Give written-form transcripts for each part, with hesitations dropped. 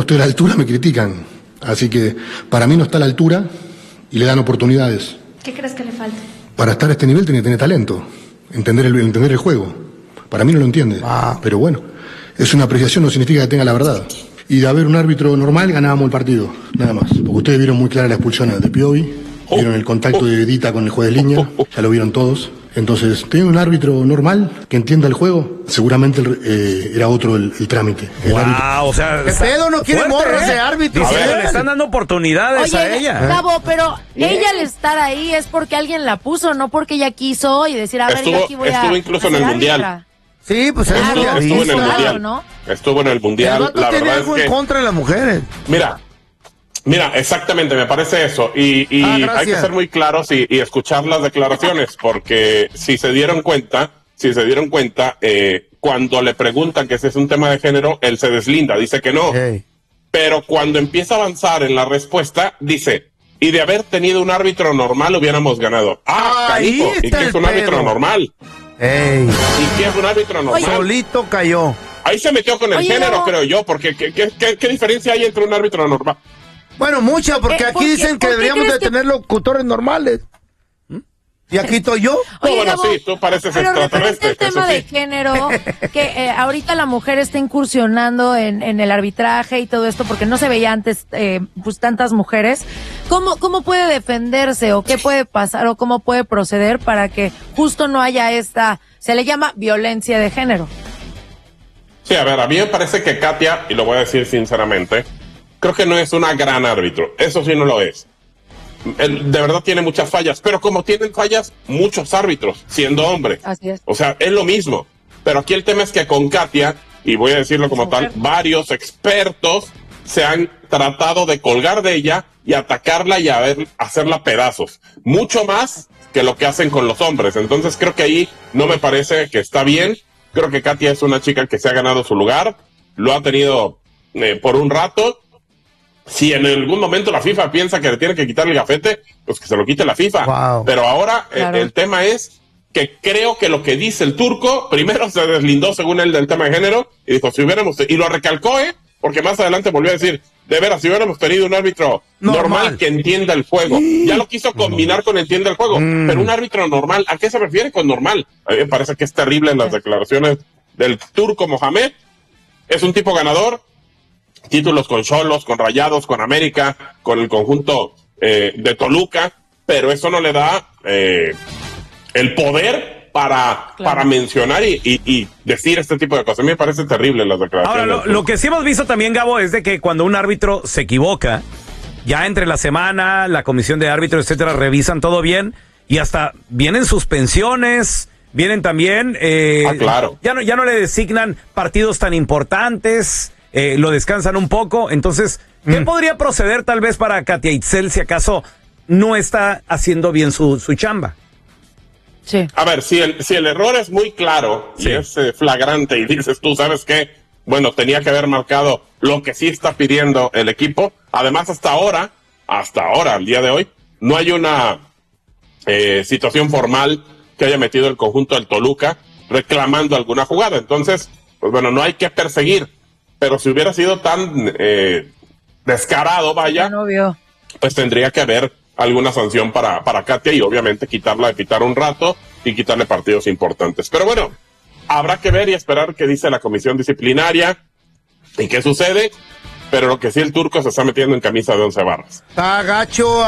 estoy a la altura me critican. Así que para mí no está a la altura y le dan oportunidades. ¿Qué crees que le falta? Para estar a este nivel tiene que tener talento, entender el juego. Para mí no lo entiende, pero bueno, es una apreciación, no significa que tenga la verdad. Y de haber un árbitro normal ganábamos el partido, nada más. Porque ustedes vieron muy clara la expulsión de Piovi, vieron el contacto de Dita con el juez de línea, ya lo vieron todos. Entonces, teniendo un árbitro normal que entienda el juego, seguramente era otro el trámite. O sea, ¿qué pedo? No quiere morras de árbitro. Le están dando oportunidades a ella. Gabo, pero ella al estar ahí es porque alguien la puso, no porque ella quiso y decir, a ver, yo aquí voy a... Estuvo incluso en el Mundial. Sí, pues estuvo en el Mundial, ¿no? Estuvo en el Mundial. La verdad es que en contra de las mujeres. Mira, exactamente, me parece eso. Y hay que ser muy claros y escuchar las declaraciones, porque si se dieron cuenta, cuando le preguntan que ese es un tema de género, él se deslinda, dice que no. Pero cuando empieza a avanzar en la respuesta, dice, y de haber tenido un árbitro normal hubiéramos ganado. Canijo, ¿y qué es un árbitro normal? ¿Y qué es un árbitro normal? Solito cayó. Ahí se metió con el género, creo yo, porque ¿qué diferencia hay entre un árbitro normal? Bueno, mucha, porque aquí dicen que deberíamos de tener locutores normales. ¿Y aquí estoy yo? Oye, bueno, Gabo, sí, tú pareces extraterrestre. El tema de género, que ahorita la mujer está incursionando en el arbitraje y todo esto, porque no se veía antes pues tantas mujeres. ¿Cómo puede defenderse o qué puede pasar o cómo puede proceder para que justo no haya se le llama violencia de género? Sí, a ver, a mí me parece que Katia, y lo voy a decir sinceramente, creo que no es una gran árbitro, eso sí no lo es. De verdad tiene muchas fallas, pero como tienen fallas muchos árbitros, siendo hombre. Así es. O sea, es lo mismo. Pero aquí el tema es que con Katia, y voy a decirlo como tal, varios expertos se han tratado de colgar de ella y atacarla y hacerla pedazos. Mucho más que lo que hacen con los hombres. Entonces creo que ahí no me parece que está bien. Creo que Katia es una chica que se ha ganado su lugar, lo ha tenido por un rato. Si en algún momento la FIFA piensa que le tiene que quitar el gafete, pues que se lo quite la FIFA. Wow. Pero ahora el tema es que creo que lo que dice el turco, primero se deslindó según él del tema de género y dijo, si hubiéramos, y lo recalcó, porque más adelante volvió a decir, de veras, si hubiéramos tenido un árbitro normal que entienda el juego, ya lo quiso combinar con entienda el juego, pero un árbitro normal, ¿a qué se refiere con normal? A mí me parece que es terrible en las declaraciones del turco Mohamed. Es un tipo ganador, títulos con Xolos, con Rayados, con América, con el conjunto de Toluca, pero eso no le da el poder para mencionar y decir este tipo de cosas. A mí me parece terrible las declaraciones. Ahora, lo que sí hemos visto también, Gabo, es de que cuando un árbitro se equivoca, ya entre la semana, la comisión de árbitros, etcétera, revisan todo bien y hasta vienen suspensiones, vienen también... claro. Ya no le designan partidos tan importantes... lo descansan un poco, entonces, ¿qué podría proceder tal vez para Katia Itzel si acaso no está haciendo bien su chamba? Sí. A ver, si el error es muy claro y es flagrante y dices tú, ¿sabes qué? Bueno, tenía que haber marcado lo que sí está pidiendo el equipo. Además, hasta ahora, al día de hoy, no hay una situación formal que haya metido el conjunto del Toluca reclamando alguna jugada. Entonces, pues bueno, no hay que perseguir. Pero si hubiera sido tan descarado, pues tendría que haber alguna sanción para Katia y obviamente quitarla de pitar un rato y quitarle partidos importantes. Pero bueno, habrá que ver y esperar qué dice la comisión disciplinaria y qué sucede. Pero lo que sí, el turco se está metiendo en camisa de 11 barras. Está gacho.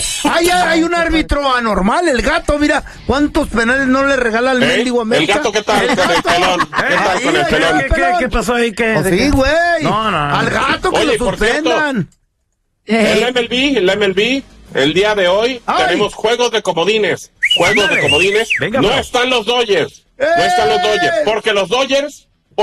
Hay un árbitro anormal, el gato, mira. ¿Cuántos penales no le regala al mendigo América? ¿El gato qué tal con el pelón? ¿Qué tal con el pelón? ¿Qué pasó ahí? Sí, güey. No. Al gato que Oye, lo suspendan. El MLB, el día de hoy tenemos juegos de comodines. Venga, no están los Dodgers. Porque los Dodgers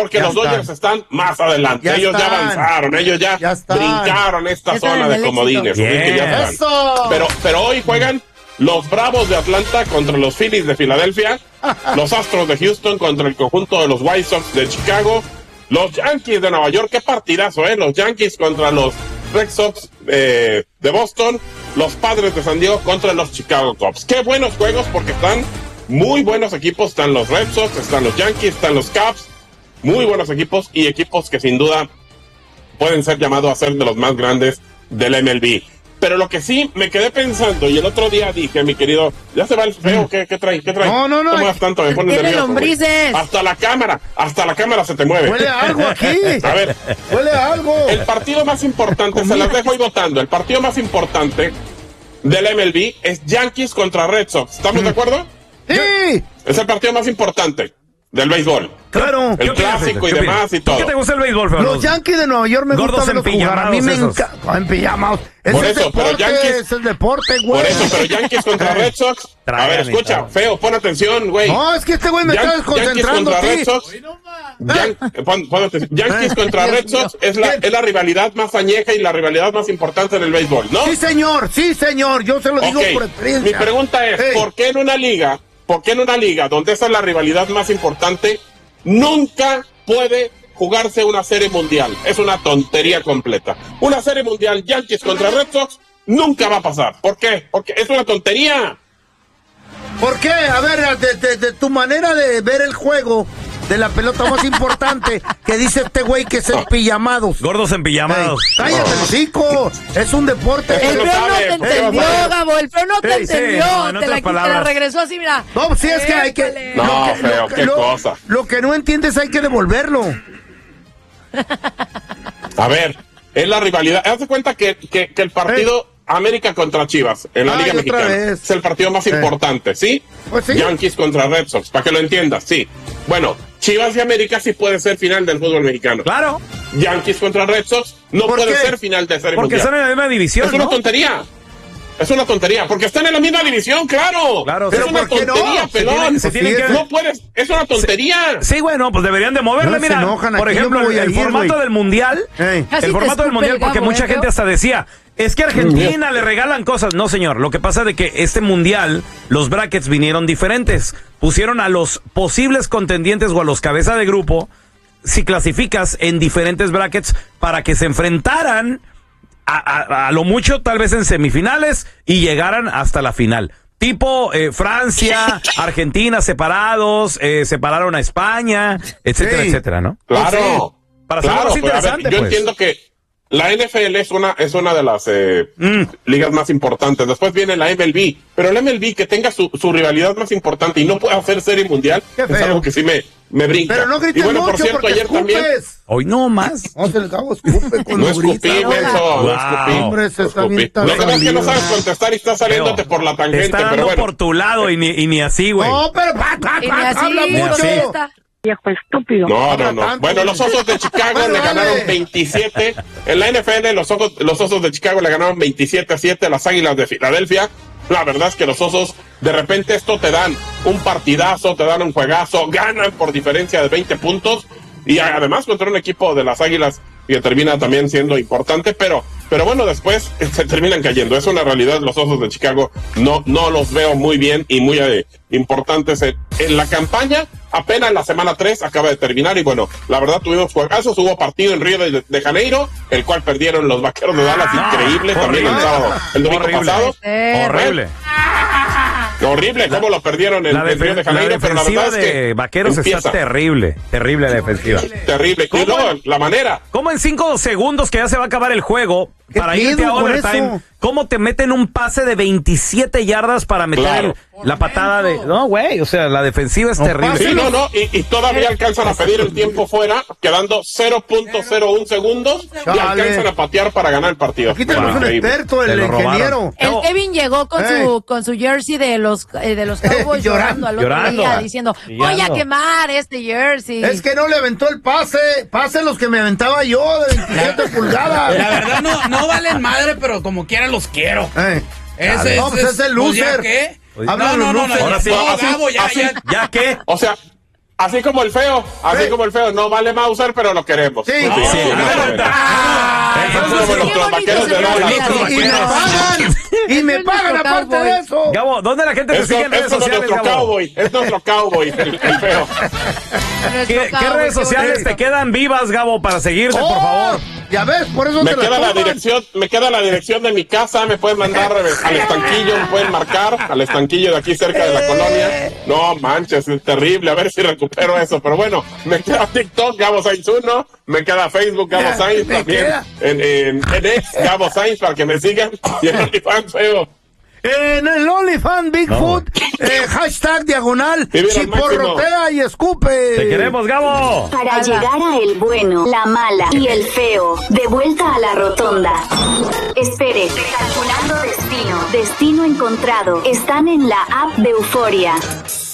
están más adelante. Ellos ya avanzaron, ellos ya brincaron esta zona de comodines. Así que ya están. Pero hoy juegan los Bravos de Atlanta contra los Phillies de Filadelfia, los Astros de Houston contra el conjunto de los White Sox de Chicago, los Yankees de Nueva York, qué partidazo, los Yankees contra los Red Sox de Boston, los Padres de San Diego contra los Chicago Cubs. Qué buenos juegos, porque están muy buenos equipos, están los Red Sox, están los Yankees, están los Cubs, muy buenos equipos y equipos que sin duda pueden ser llamados a ser de los más grandes del MLB. Pero lo que sí me quedé pensando, y el otro día dije, mi querido, ¿ya se va el feo? ¿Qué trae? No. ¿Cómo vas tanto? Me pones Tiene nervioso, güey. lombrices. Hasta la cámara se te mueve. Huele a algo aquí. A ver, Huele a algo. el partido más importante, se las dejo ahí votando, el partido más importante del MLB es Yankees contra Red Sox. ¿Estamos de acuerdo? Sí. Es el partido más importante del béisbol. Claro. El clásico y demás y todo. ¿Qué te gusta el béisbol, feo? Los Yankees de Nueva York me Gordos gusta verlos jugar. A mí me empillamados encanta. Empillamados. Por Ese es eso, pero deporte, Yankees- ese es deporte, güey. Por eso, pero Yankees contra Red Sox. A Tragan ver, y escucha, todo. feo, pon atención, güey. No, es que este güey me está Yankees desconcentrando contra a ti. Red Sox. Pon atención. Yankees contra Red Sox es la rivalidad más añeja y la rivalidad más importante en el béisbol, ¿no? Sí, señor. Yo se lo digo Ok, por experiencia. mi pregunta es, Ey. ¿por qué en una liga donde esa es la rivalidad más importante, nunca puede jugarse una serie mundial? Es una tontería completa. Una serie mundial Yankees contra Red Sox nunca va a pasar. ¿Por qué? Porque es una tontería. ¿Por qué? A ver, de tu manera de ver el juego de la pelota más importante que dice este güey que es el pijamados. Gordos empillamados. Cállate, chico. Es un deporte. El lo feo no sabe, te el feo entendió, sabe. Gabo. El feo no te Sí, entendió. no, en te otras la palabras. regresó así, mira. No, sí es que hay que. Épale. No, feo, qué cosa. Lo que no entiendes hay que devolverlo. A ver, es la rivalidad. Haz de cuenta que el partido América contra Chivas en la Ay, Liga otra Mexicana vez. es el partido más importante, ¿sí? Pues sí. Yankees contra Red Sox, para que lo entiendas, sí. Bueno, Chivas y América sí puede ser final del fútbol mexicano. Claro, Yankees contra Red Sox no ¿Por puede qué? ser final de serie porque mundial. están en la misma división, Es una ¿no? tontería. Es una tontería, porque están en la misma división, claro. Claro, es pero una ¿por qué no? tontería, Se pelón. se tienen que- No puedes, es una tontería. Sí, bueno, pues deberían de moverle, No se mira. enojan, Por aquí ejemplo, yo me voy a el ir, formato güey. del mundial. Ey. Casi El te formato del escupe mundial, el porque Gabo, mucha ¿eh, gente feo? hasta decía, es que a Argentina le regalan cosas. No, señor, lo que pasa de que este mundial, los brackets vinieron diferentes. Pusieron a los posibles contendientes o a los cabeza de grupo, si clasificas en diferentes brackets, para que se enfrentaran a lo mucho, tal vez en semifinales, y llegaran hasta la final. Tipo Francia, Argentina separados, separaron a España, etcétera, Sí. etcétera, ¿no? Claro. Para hacerlo Claro, más pero a ver, interesante, yo pues. entiendo que la NFL es una de las ligas más importantes. Después viene la MLB. Pero la MLB que tenga su rivalidad más importante y no pueda hacer serie mundial Qué es feo. algo que sí me brinca. Pero no grites y bueno, mucho por cierto, porque ayer también. escupes. Hoy no más. No, se el Gabo escupe con No lo grita. escupí, menso, no Wow. escupí. Hombre, se No está escupí. bien Lo que pasa es que no salido. sabes contestar y estás saliéndote Feo. por la Te tangente, está pero dando bueno. por tu lado y ni así, güey. No, pero Y ni así, habla ni mucho. así. está. Viejo estúpido. No, Habla no, no. tanto. Bueno, los Osos de Chicago Bueno, le ganaron dale. 27. En la NFL, los Osos de Chicago le ganaron 27-7 a las Águilas de Filadelfia. La verdad es que los Osos, de repente esto te dan un partidazo, te dan un juegazo, ganan por diferencia de 20 puntos. Y además contra un equipo de las Águilas que termina también siendo importante, pero bueno, después se terminan cayendo. Es una realidad, los Osos de Chicago no los veo muy bien y muy importantes en la campaña. Apenas la semana 3 acaba de terminar y bueno, la verdad tuvimos juegazos, hubo partido en Río de Janeiro, el cual perdieron los Vaqueros de Dallas, increíble, también el horrible. sábado, el domingo Horrible. pasado. Horrible. Horrible cómo lo perdieron en La Río de la Janeiro, pero la defensiva verdad es que de Vaqueros empieza está terrible. Terrible la defensiva. terrible. Y luego la manera. ¿Cómo en 5 segundos que ya se va a acabar el juego, ¿Qué para irte pedo a con overtime, eso? cómo te meten un pase de 27 yardas para meter Claro. la patada de... No, güey, o sea, la defensiva es terrible. Sí, no, y todavía alcanzan a pedir el tiempo fuera, quedando 0.01 segundos y Chale. alcanzan a patear para ganar el partido. Aquí tenemos un Increíble. experto, Se el lo robaron. ingeniero. El No. Kevin llegó Ey. con su jersey de los Cowboys llorando al otro Llorando. día, diciendo, voy a Llorando. quemar este jersey. Es que no le aventó el pase. Pase los que me aventaba yo de 27 pulgadas. La verdad no valen madre, pero como quiera los quiero. Ese No, pues es el pues, ¿ya loser. qué? Habla de los losers. Ahora sí. No, Así- Gabo, ya, así- ya. ¿Ya qué? O sea, así como el feo, no vale Mauser, pero lo queremos. Sí. Pues No, sí, exactamente. Eso Eso es como qué nuestros bonito vaqueros se de ve Dallas. la Y me vida. pagan. Y me pagan aparte de eso. Gabo, ¿dónde la gente te Es sigue en redes como sociales, nuestro Gabo? cowboy, es nuestro cowboy, el feo. Nuestro ¿Qué cowboy, redes qué sociales bonito. te quedan vivas, Gabo, para seguirte, por favor? Ya ves, por eso me te queda la la dirección, me queda la dirección de mi casa, me pueden mandar al estanquillo, me pueden marcar al estanquillo de aquí cerca de la colonia. No manches, es terrible, a ver si recupero eso, pero bueno, me queda TikTok, Gabo Sainz 1, me queda Facebook, Gabo Sainz, también en X, Gabo Sainz, para que me sigan, y en OnlyFans, feo. En el OnlyFans Bigfoot, hashtag diagonal, chiporrotea y escupe. ¡Te queremos, Gabo! Para llegar a el bueno, la mala y el feo, de vuelta a la rotonda. Espere, calculando destino, destino encontrado. Están en la app de Euforia.